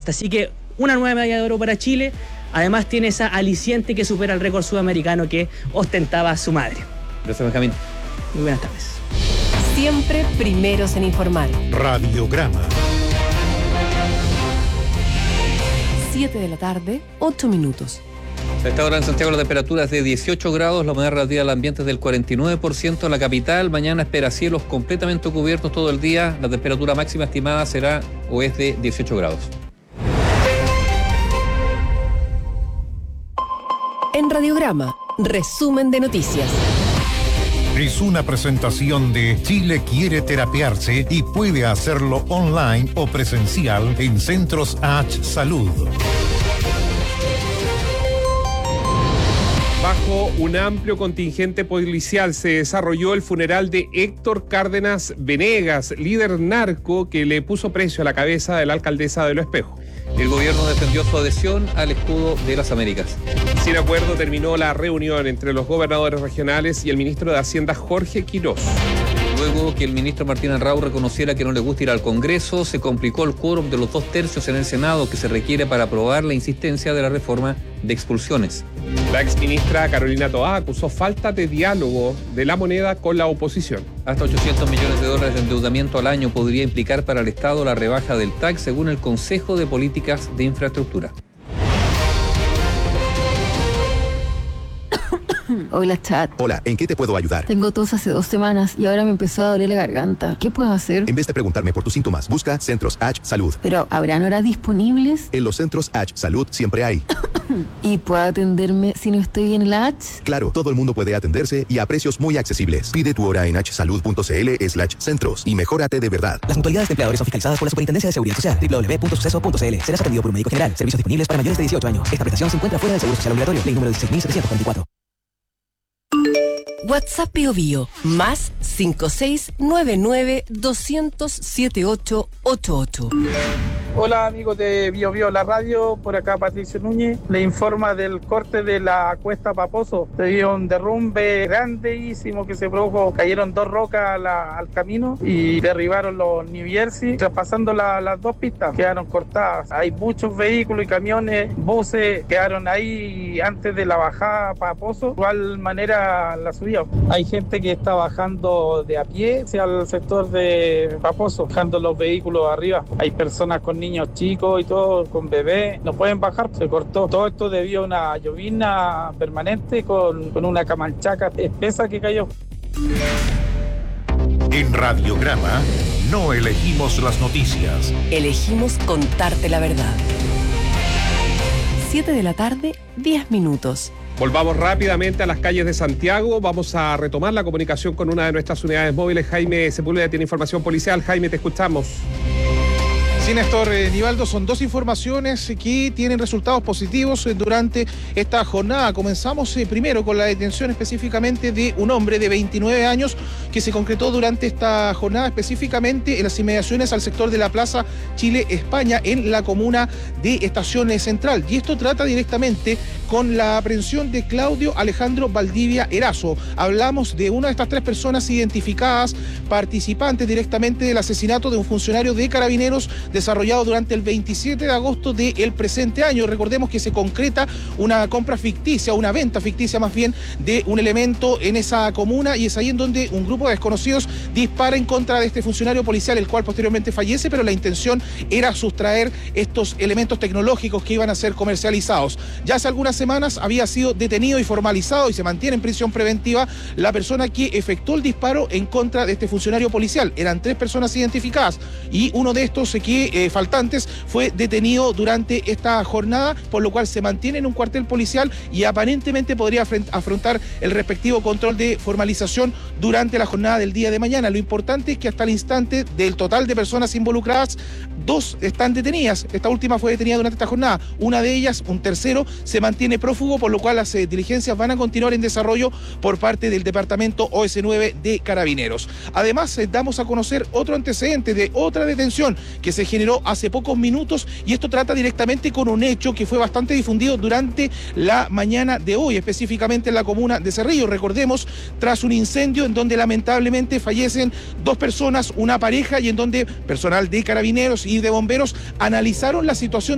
deporte. Así que una nueva medalla de oro para Chile. Además tiene esa aliciente que supera el récord sudamericano que ostentaba su madre. Gracias, Benjamín. Muy buenas tardes. Siempre primeros en informar. Radiograma. 7:08 p.m. A esta hora en Santiago la temperatura es de 18 grados, la humedad relativa al ambiente es del 49% en la capital. Mañana espera cielos completamente cubiertos todo el día. La temperatura máxima estimada será o es de 18 grados. En Radiograma, resumen de noticias. Es una presentación de Chile quiere terapiarse y puede hacerlo online o presencial en Centros H Salud. Bajo un amplio contingente policial se desarrolló el funeral de Héctor Cárdenas Venegas, líder narco que le puso precio a la cabeza de la alcaldesa de Los Espejos. El gobierno defendió su adhesión al escudo de las Américas. Sin acuerdo terminó la reunión entre los gobernadores regionales y el ministro de Hacienda Jorge Quirós. Luego que el ministro Martín Arrau reconociera que no le gusta ir al Congreso, se complicó el quórum de los 2/3 en el Senado que se requiere para aprobar la insistencia de la reforma de expulsiones. La exministra Carolina Toá acusó falta de diálogo de la moneda con la oposición. Hasta 800 millones de dólares de endeudamiento al año podría implicar para el Estado la rebaja del TAC, según el Consejo de Políticas de Infraestructura. Hola, chat. Hola, ¿en qué te puedo ayudar? Tengo tos hace 2 semanas y ahora me empezó a doler la garganta. ¿Qué puedo hacer? En vez de preguntarme por tus síntomas, busca Centros H Salud. Pero, ¿habrán horas disponibles? En los Centros H Salud siempre hay. ¿Y puedo atenderme si no estoy en la H? Claro, todo el mundo puede atenderse y a precios muy accesibles. Pide tu hora en hsalud.cl/centros y mejórate de verdad. Las mutualidades de empleadores son fiscalizadas por la Superintendencia de Seguridad Social. www.suceso.cl. Serás atendido por un médico general. Servicios disponibles para mayores de 18 años. Esta prestación se encuentra fuera del Seguro Social Obligatorio. Ley número 16.744. WhatsApp Bio Bio, más 5699-200-7888. Hola amigos de Bio Bio, la radio, por acá Patricio Núñez, le informa del corte de la Cuesta Paposo. Se dio un derrumbe grandísimo que se produjo, cayeron 2 rocas al camino y derribaron los New Jersey, traspasando las 2 pistas, quedaron cortadas. Hay muchos vehículos y camiones, buses, quedaron ahí antes de la bajada a Paposo, de igual manera la subida. Hay gente que está bajando de a pie hacia el sector de Paposo, dejando los vehículos arriba. Hay personas con niños chicos y todo, con bebés, no pueden bajar, se cortó. Todo esto debido a una llovizna permanente con una camanchaca espesa que cayó. En Radiograma no elegimos las noticias. Elegimos contarte la verdad. 7:10 p.m. Volvamos rápidamente a las calles de Santiago. Vamos a retomar la comunicación con una de nuestras unidades móviles. Jaime Sepúlveda tiene información policial. Jaime, te escuchamos. Sí, Néstor, Nivaldo, son 2 informaciones que tienen resultados positivos durante esta jornada. Comenzamos primero con la detención específicamente de un hombre de 29 años que se concretó durante esta jornada, específicamente en las inmediaciones al sector de la Plaza Chile-España, en la comuna de Estación Central. Y esto trata directamente con la aprehensión de Claudio Alejandro Valdivia Erazo. Hablamos de una de estas 3 personas identificadas, participantes directamente del asesinato de un funcionario de Carabineros desarrollado durante el 27 de agosto del presente año. Recordemos que se concreta una compra ficticia, una venta ficticia más bien, de un elemento en esa comuna, y es ahí en donde un grupo de desconocidos dispara en contra de este funcionario policial, el cual posteriormente fallece, pero la intención era sustraer estos elementos tecnológicos que iban a ser comercializados. Ya hace algunas semanas había sido detenido y formalizado y se mantiene en prisión preventiva la persona que efectuó el disparo en contra de este funcionario policial. Eran 3 personas identificadas y uno de estos faltantes fue detenido durante esta jornada, por lo cual se mantiene en un cuartel policial y aparentemente podría afrontar el respectivo control de formalización durante la jornada del día de mañana. Lo importante es que hasta el instante, del total de personas involucradas, 2 están detenidas. Esta última fue detenida durante esta jornada. Una de ellas, un tercero, se mantiene prófugo, por lo cual las diligencias van a continuar en desarrollo por parte del departamento OS9 de Carabineros. Además, damos a conocer otro antecedente de otra detención que se generó hace pocos minutos, y esto trata directamente con un hecho que fue bastante difundido durante la mañana de hoy, específicamente en la comuna de Cerrillo. Recordemos, tras un incendio en donde lamentablemente fallecen 2 personas, una pareja, y en donde personal de Carabineros y de bomberos analizaron la situación